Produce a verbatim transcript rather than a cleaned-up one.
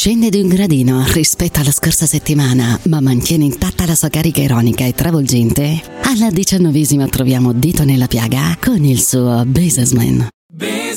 Scende di un gradino rispetto alla scorsa settimana, ma mantiene intatta la sua carica ironica e travolgente? Alla diciannovesima troviamo Dito nella piaga con il suo Businessman.